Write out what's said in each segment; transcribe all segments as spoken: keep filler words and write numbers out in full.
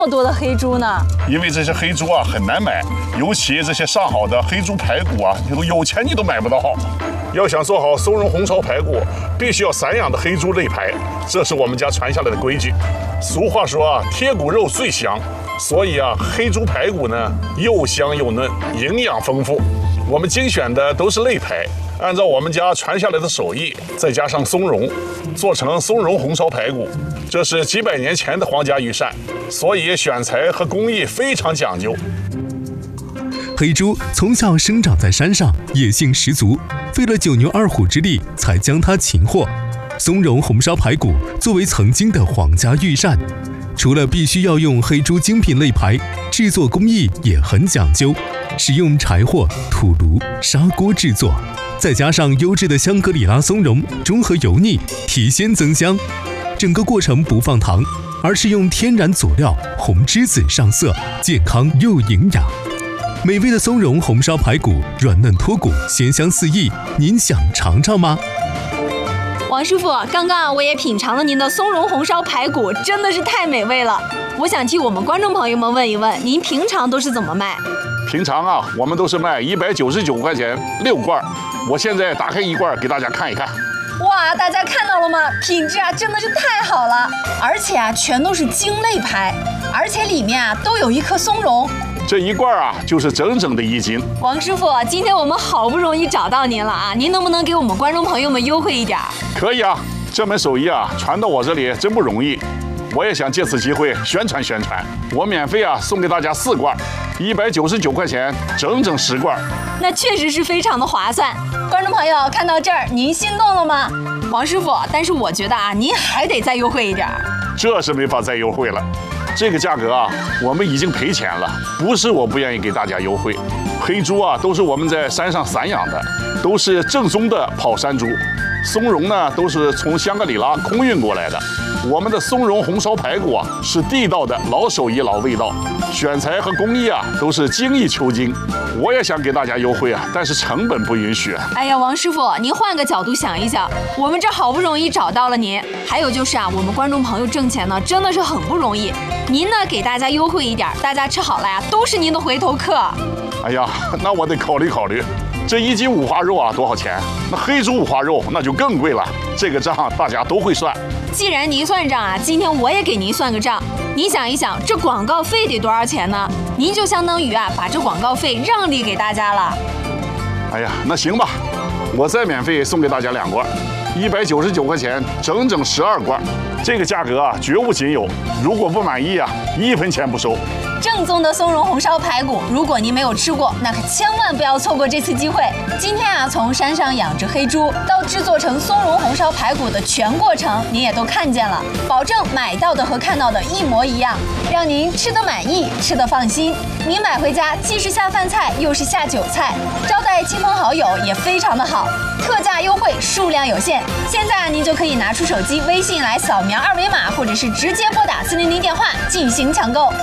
么多的黑猪呢？ 因为这些黑猪啊很难买，尤其这些上好的黑猪排骨啊，你都有钱你都买不到。要想做好松茸红烧排骨，必须要散养的黑猪肋排，这是我们家传下来的规矩。俗话说啊，贴骨肉最香，所以啊，黑猪排骨呢又香又嫩，营养丰富。我们精选的都是肋排，按照我们家传下来的手艺，再加上松茸，做成松茸红烧排骨。这是几百年前的皇家御膳，所以选材和工艺非常讲究。 黑猪从小生长在山上，野性十足，费了九牛二虎之力才将它擒获。松茸红烧排骨作为曾经的皇家御膳，除了必须要用黑猪精品肋排，制作工艺也很讲究，使用柴火、土炉、砂锅制作，再加上优质的香格里拉松茸，中和油腻，提鲜增香。整个过程不放糖，而是用天然佐料红栀子上色，健康又营养。美味的松茸红烧排骨，软嫩脱骨，鲜香四溢，您想尝尝吗？ 王师傅，刚刚我也品尝了您的松茸红烧排骨，真的是太美味了。我想替我们观众朋友们问一问，您平常都是怎么卖？ 平常啊，我们都是卖一百九十九块钱六罐，我现在打开一罐给大家看一看。 哇，大家看到了吗？品质啊真的是太好了，而且啊全都是精肋排，而且里面啊都有一颗松茸。 这一罐啊就是整整的一斤。 王师傅，今天我们好不容易找到您了啊，您能不能给我们观众朋友们优惠一点？ 可以啊，这门手艺啊传到我这里真不容易，我也想借此机会宣传宣传。我免费啊送给大家四罐，一百九十九块钱，整整十罐。 那确实是非常的划算。观众朋友看到这儿，您心动了吗？王师傅，但是我觉得啊，您还得再优惠一点。 这是没法再优惠了，这个价格啊，我们已经赔钱了。不是我不愿意给大家优惠，黑猪啊都是我们在山上散养的，都是正宗的跑山猪。松茸呢都是从香格里拉空运过来的。我们的松茸红烧排骨啊是地道的老手艺老味道，选材和工艺啊都是精益求精。我也想给大家优惠啊，但是成本不允许。 哎呀，王师傅，您换个角度想一想，我们这好不容易找到了您，还有就是啊，我们观众朋友挣钱呢真的是很不容易。您呢给大家优惠一点，大家吃好了呀，都是您的回头客。 哎呀，那我得考虑考虑。这一斤五花肉啊多少钱？那黑猪五花肉那就更贵了，这个账大家都会算。 既然您算账啊，今天我也给您算个账。您想一想，这广告费得多少钱呢？您就相当于啊把这广告费让利给大家了。 哎呀，那行吧，我再免费送给大家两罐，一百九十九块钱，整整十二罐，这个价格啊绝无仅有。如果不满意啊，一分钱不收。 正宗的松茸红烧排骨，如果您没有吃过，那可千万不要错过这次机会。今天啊，从山上养殖黑猪到制作成松茸红烧排骨的全过程，您也都看见了，保证买到的和看到的一模一样，让您吃得满意，吃得放心。您买回家既是下饭菜，又是下酒菜，招待亲朋好友也非常的好。特价优惠，数量有限，现在您就可以拿出手机微信来扫描二维码，或者是直接拨打四零零电话进行抢购。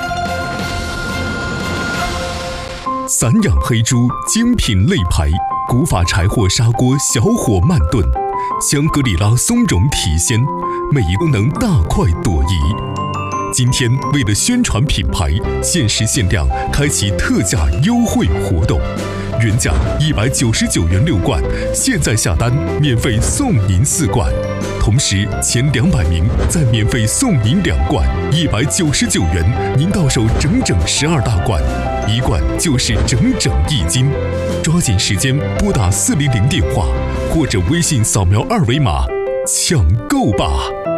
散养黑猪精品肋排，古法柴火砂锅小火慢炖，香格里拉松茸提鲜，每一功能大快朵颐。今天为了宣传品牌，限时限量开启特价优惠活动，原价一百九十九元六罐，现在下单免费送您四罐，同时前两百名再免费送您两罐，一百九十九元，您到手整整十二大罐，一罐就是整整一斤。抓紧时间拨打四零零电话，或者微信扫描二维码抢购吧。